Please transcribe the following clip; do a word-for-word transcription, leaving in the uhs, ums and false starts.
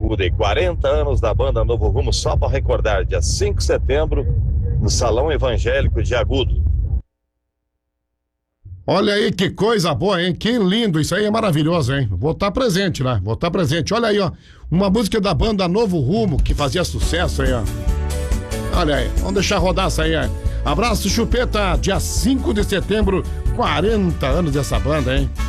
Agudo e quarenta anos da banda Novo Rumo, só para recordar, dia cinco de setembro, no Salão Evangélico de Agudo. Olha aí que coisa boa, hein? Que lindo, isso aí é maravilhoso, hein? Vou estar presente lá, vou estar presente. Olha aí, ó, uma música da banda Novo Rumo, que fazia sucesso aí, ó. Olha aí, vamos deixar rodar essa aí, ó. Abraço, Chupeta, dia cinco de setembro, quarenta anos dessa banda, hein?